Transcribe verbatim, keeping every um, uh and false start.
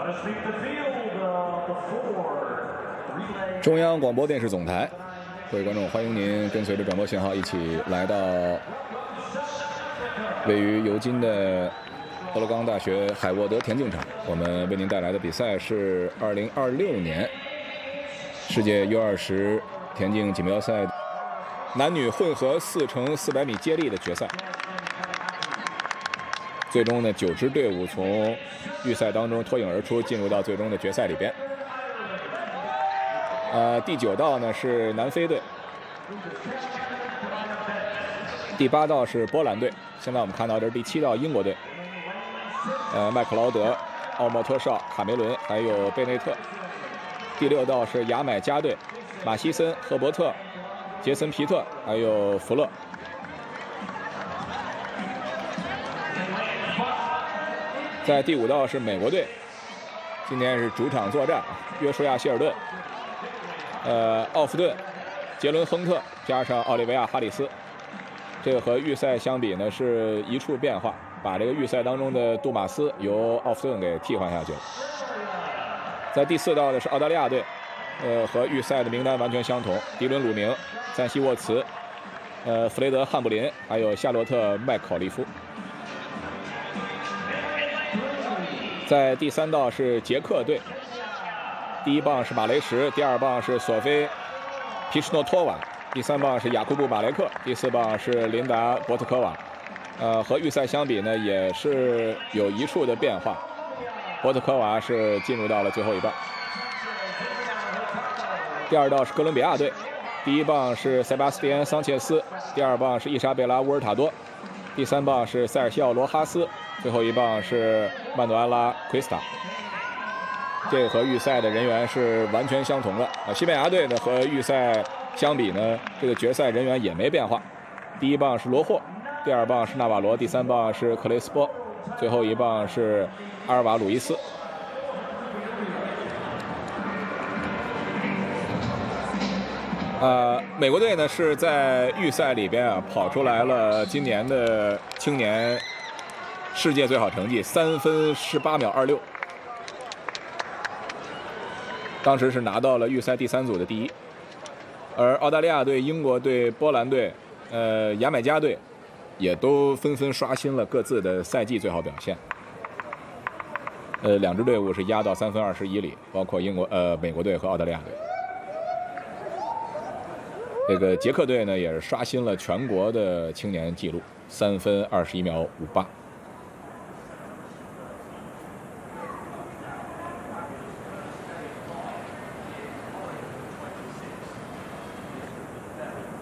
中央广播电视总台，各位观众，欢迎您跟随着转播信号一起来到位于尤金的俄勒冈大学海沃德田径场。我们为您带来的比赛是二零二六年世界 U 二十田径锦标赛男女混合四乘四百米接力的决赛。最终呢，九支队伍从预赛当中脱颖而出，进入到最终的决赛里边。呃，第九道呢是南非队，第八道是波兰队。现在我们看到这是第七道英国队，呃，麦克劳德、奥莫特绍、卡梅伦还有贝内特。第六道是牙买加队，马西森、赫伯特、杰森皮特还有福勒。在第五道是美国队，今天是主场作战，约书亚·希尔顿、呃，奥夫顿、杰伦·亨特加上奥利维亚·哈里斯。这个和预赛相比呢是一处变化，把这个预赛当中的杜马斯由奥夫顿给替换下去了。在第四道的是澳大利亚队，呃，和预赛的名单完全相同，迪伦·鲁明、赞西沃茨、呃，弗雷德·汉布林还有夏洛特·麦考利夫。在第三道是捷克队，第一棒是马雷什，第二棒是索菲·皮什诺托瓦，第三棒是雅库布·马雷克，第四棒是琳达·博特科瓦。呃，和预赛相比呢，也是有一处的变化。博特科瓦是进入到了最后一棒。第二道是哥伦比亚队，第一棒是塞巴斯蒂安·桑切斯，第二棒是伊莎贝拉·乌尔塔多，第三棒是塞尔西奥·罗哈斯。最后一棒是曼努埃拉·奎斯塔，这个和预赛的人员是完全相同的。啊，西班牙队呢和预赛相比呢，这个决赛人员也没变化。第一棒是罗霍，第二棒是纳瓦罗，第三棒是克雷斯波，最后一棒是阿尔瓦·鲁伊斯。呃，美国队呢是在预赛里边啊跑出来了今年的青年世界最好成绩三分十八秒二六，当时是拿到了预赛第三组的第一。而澳大利亚队、英国队、波兰队、呃牙买加队也都纷纷刷新了各自的赛季最好表现。呃，两支队伍是压到三分二十一里，包括英国、呃美国队和澳大利亚队。这个捷克队呢也是刷新了全国的青年纪录，三分二十一秒五八。